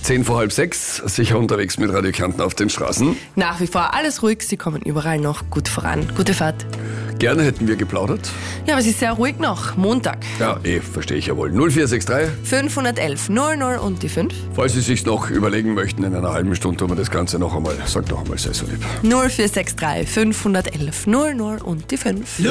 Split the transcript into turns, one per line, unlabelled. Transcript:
6:10, sicher unterwegs mit Radio Kärnten auf den Straßen.
Nach wie vor alles ruhig, Sie kommen überall noch gut voran. Gute Fahrt.
Gerne hätten wir geplaudert.
Ja, aber es ist sehr ruhig noch. Montag.
Ja, verstehe ich ja wohl. 0463.
511 00 und die 5.
Falls Sie sich noch überlegen möchten, in einer halben Stunde tun wir das Ganze noch einmal. Sagt noch einmal, sei so lieb.
0463 511 00 und die 5.